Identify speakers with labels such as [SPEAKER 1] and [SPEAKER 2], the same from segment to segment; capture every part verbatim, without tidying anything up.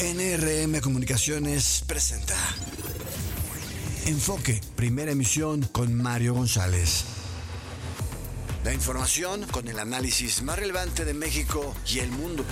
[SPEAKER 1] N R M Comunicaciones presenta Enfoque, primera emisión con Mario González. La información con el análisis más relevante de México y el mundo.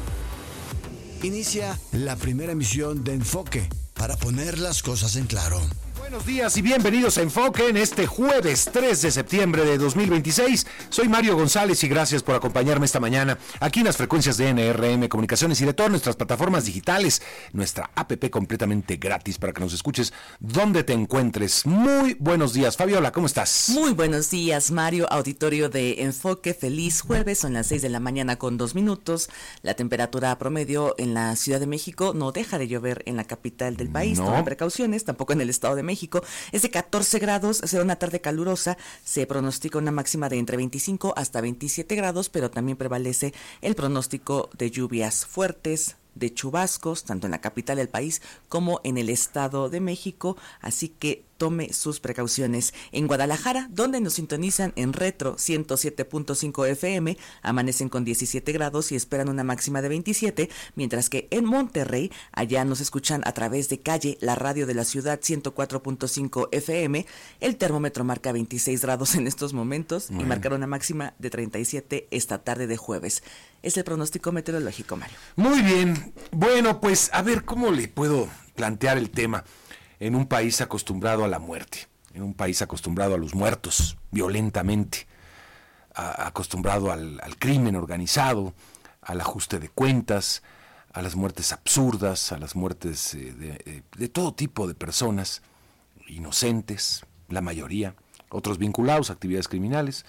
[SPEAKER 1] Inicia la primera emisión de Enfoque para poner las cosas en claro.
[SPEAKER 2] Buenos días y bienvenidos a Enfoque en este jueves tres de septiembre de dos mil veintiséis. Soy Mario González y gracias por acompañarme esta mañana aquí en las frecuencias de N R M Comunicaciones y de todas nuestras plataformas digitales, nuestra app completamente gratis para que nos escuches donde te encuentres. Muy buenos días, Fabiola, ¿cómo estás?
[SPEAKER 3] Muy buenos días, Mario, auditorio de Enfoque, feliz jueves, son las seis de la mañana con dos minutos. La temperatura promedio en la Ciudad de México no deja de llover en la capital del país,
[SPEAKER 2] no.
[SPEAKER 3] Tomen precauciones, tampoco en el Estado de México. Es de catorce grados, será una tarde calurosa, se pronostica una máxima de entre veinticinco hasta veintisiete grados, pero también prevalece el pronóstico de lluvias fuertes, de chubascos, tanto en la capital del país como en el Estado de México, así que tome sus precauciones. En Guadalajara, donde nos sintonizan en Retro ciento siete punto cinco F M, amanecen con diecisiete grados y esperan una máxima de veintisiete, mientras que en Monterrey, allá nos escuchan a través de Calle, la radio de la ciudad ciento cuatro punto cinco F M, el termómetro marca veintiséis grados en estos momentos bueno. y marcará una máxima de treinta y siete esta tarde de jueves. Es el pronóstico meteorológico, Mario.
[SPEAKER 2] Muy bien. Bueno, pues a ver, ¿cómo le puedo plantear el tema? En un país acostumbrado a la muerte, en un país acostumbrado a los muertos violentamente, a, acostumbrado al, al crimen organizado, al ajuste de cuentas, a las muertes absurdas, a las muertes eh, de, de, de todo tipo de personas, inocentes, la mayoría, otros vinculados a actividades criminales.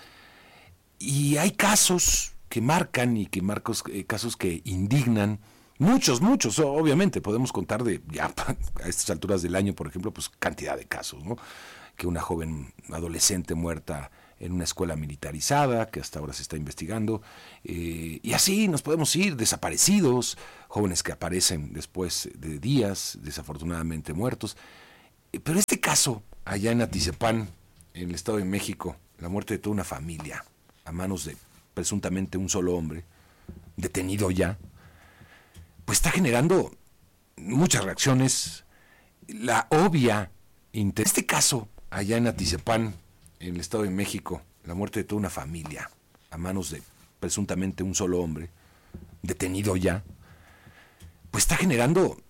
[SPEAKER 2] Y hay casos que marcan y que marcos, eh, casos que indignan. Muchos, muchos, obviamente, podemos contar de, ya a estas alturas del año, por ejemplo, pues cantidad de casos, ¿no? Que una joven adolescente muerta en una escuela militarizada, que hasta ahora se está investigando, eh, y así nos podemos ir, desaparecidos, jóvenes que aparecen después de días, desafortunadamente muertos. Eh, pero este caso, allá en Atizapán, en el Estado de México, la muerte de toda una familia, a manos de presuntamente un solo hombre, detenido ya, pues está generando muchas reacciones. La obvia, en este caso, allá en Atizapán, en el Estado de México, la muerte de toda una familia, a manos de presuntamente un solo hombre, detenido ya, pues está generando